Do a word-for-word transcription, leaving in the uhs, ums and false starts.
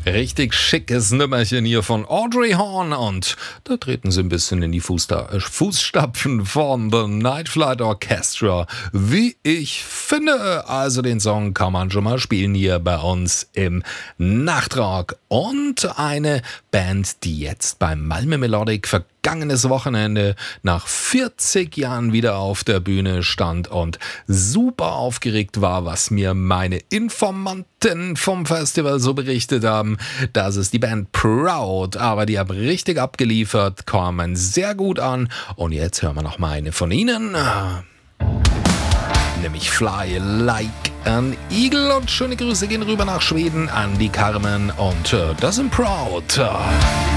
Richtig schickes Nummerchen hier von Audrey Horn und da treten sie ein bisschen in die Fußsta- äh, Fußstapfen von The Night Flight Orchestra, wie ich finde. Also den Song kann man schon mal spielen hier bei uns im Nachtrag. Und eine Band, die jetzt beim Malmö Melodic vergangenes Wochenende nach vierzig Jahren wieder auf der Bühne stand und super aufgeregt war, was mir meine Informanten vom Festival so berichtet haben. Das ist die Band Proud, aber die haben richtig abgeliefert, kamen sehr gut an und jetzt hören wir noch mal eine von ihnen, nämlich Fly Like an Eagle, und schöne Grüße gehen rüber nach Schweden an die Carmen und äh, das sind Proud.